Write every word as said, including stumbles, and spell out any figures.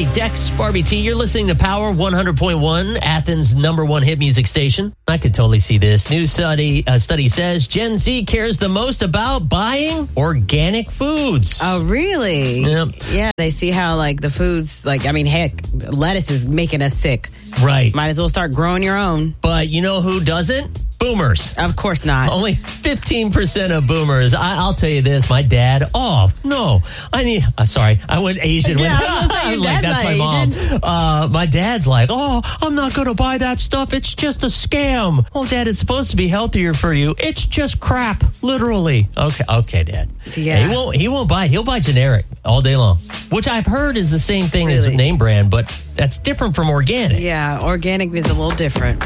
Hey, Dex, Barbie T, you're listening to Power one hundred point one, Athens' number one hit music station. I could totally see this. New study uh, study says Gen Z cares the most about buying organic foods. Oh, really? Yep. Yeah, they see how, like, the foods, like, I mean, heck, lettuce is making us sick. Right. Might as well start growing your own. But you know who doesn't? Boomers. Of course not. Only fifteen percent of boomers. I, I'll tell you this, my dad, oh, no, I need, uh, sorry, I went Asian. Yeah, with, I was gonna say, your like, dad's that's my not mom. Uh, my dad's like, oh, I'm not going to buy that stuff. It's just a scam. Well, Dad, it's supposed to be healthier for you. It's just crap, literally. Okay, okay, Dad. Yeah. He won't, he won't buy, he'll buy generic all day long, which I've heard is the same thing Really? as name brand, but that's different from organic. Yeah, organic is a little different.